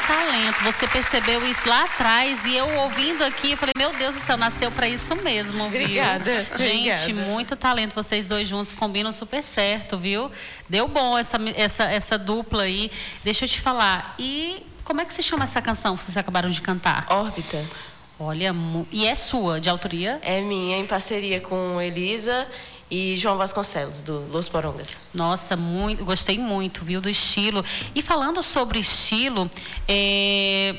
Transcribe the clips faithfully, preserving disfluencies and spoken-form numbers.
talento. Você percebeu isso lá atrás e eu ouvindo aqui, eu falei, meu Deus do céu, nasceu para isso mesmo, viu? Obrigada. Gente, obrigada. muito talento. Vocês dois juntos combinam super certo, viu? Deu bom essa, essa, essa dupla aí. Deixa eu te falar. E como é que se chama essa canção que vocês acabaram de cantar? Órbita. Olha, e é sua, de autoria? É minha, em parceria com Elisa e João Vasconcelos, do Los Porongas. Nossa, muito, gostei muito, viu, do estilo. E falando sobre estilo, é,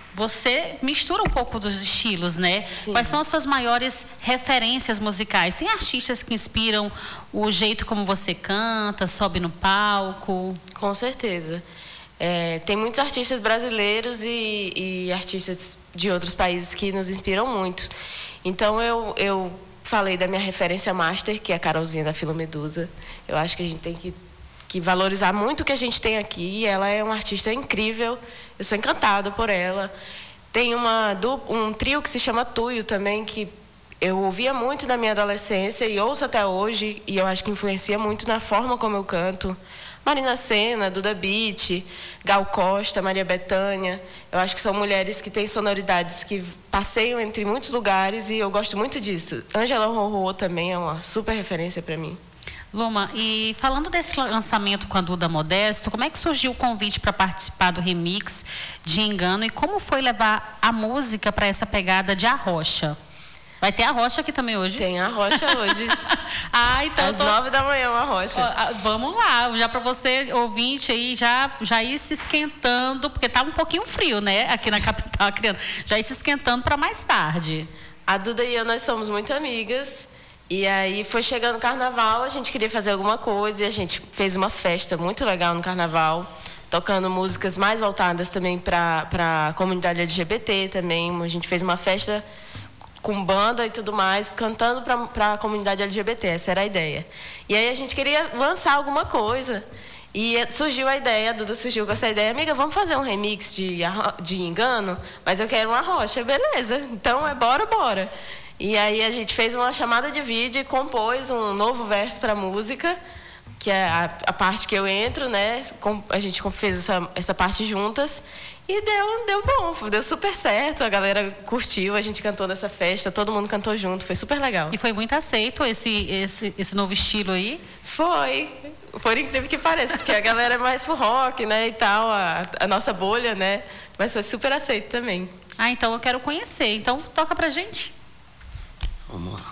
você mistura um pouco dos estilos, né? Sim. Quais são as suas maiores referências musicais? Tem artistas que inspiram o jeito como você canta, sobe no palco? Com certeza. É, tem muitos artistas brasileiros e, e artistas de outros países que nos inspiram muito. Então, eu, eu falei da minha referência master, que é a Carolzinha da Filomedusa. Eu acho que a gente tem que, que valorizar muito o que a gente tem aqui. Ela é uma artista incrível. Eu sou encantada por ela. Tem uma, um trio que se chama Tuyo também, que eu ouvia muito na minha adolescência e ouço até hoje, e eu acho que influencia muito na forma como eu canto. Marina Sena, Duda Beat, Gal Costa, Maria Bethânia. Eu acho que são mulheres que têm sonoridades que passeiam entre muitos lugares e eu gosto muito disso. Ângela Rorô também é uma super referência para mim. Luma, e falando desse lançamento com a Duda Modesto, como é que surgiu o convite para participar do remix de Engano e como foi levar a música para essa pegada de Arrocha? Vai ter a Rocha aqui também hoje? Tem a Rocha hoje. Ah, então às tô... nove da manhã, a Rocha. Ó, vamos lá, já para você, ouvinte aí, já, já ir se esquentando, porque tá um pouquinho frio, né? Aqui na capital, criando. Já ir se esquentando para mais tarde. A Duda e eu, nós somos muito amigas. E aí foi chegando o carnaval, a gente queria fazer alguma coisa e a gente fez uma festa muito legal no carnaval, tocando músicas mais voltadas também para a comunidade L G B T também. A gente fez uma festa com banda e tudo mais, cantando para a comunidade L G B T, essa era a ideia. E aí a gente queria lançar alguma coisa. E surgiu a ideia, a Duda surgiu com essa ideia, amiga, vamos fazer um remix de, de Engano, mas eu quero uma Rocha, beleza, então é bora, bora. E aí a gente fez uma chamada de vídeo e compôs um novo verso para a música, que é a, a parte que eu entro, né? A gente fez essa, essa parte juntas e deu, deu bom, deu super certo, a galera curtiu, a gente cantou nessa festa, todo mundo cantou junto, foi super legal. E foi muito aceito esse, esse, esse novo estilo aí? Foi, por incrível que pareça, porque a galera é mais pro rock, né, e tal, a, a nossa bolha, né, mas foi super aceito também. Ah, então eu quero conhecer, então toca pra gente. Vamos lá.